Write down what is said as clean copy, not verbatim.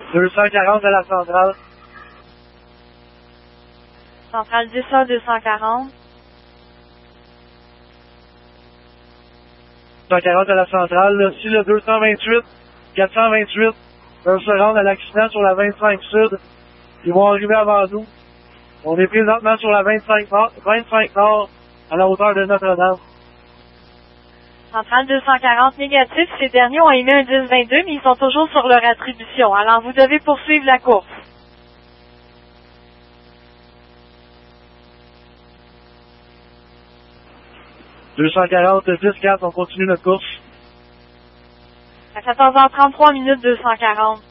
240 de la centrale. Centrale 10A 240. 240 de la centrale. Là, si le 228, 428 peuvent se rendre à l'accident sur la 25 sud, ils vont arriver avant nous. On est présentement sur la 25 nord, à la hauteur de Notre-Dame. Centrale 240 négatif, ces derniers ont émis un 10-22, mais ils sont toujours sur leur attribution. Alors vous devez poursuivre la course. « 240, 10-4, on continue notre course. À 14h33 minutes 240.